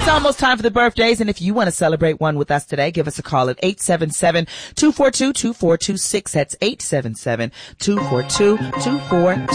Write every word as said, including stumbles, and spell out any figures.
It's almost time for the birthdays, and if you want to celebrate one with us today, give us a call at eight seven seven, two four two, two four two six. That's eight seven seven, two four two, two four two six.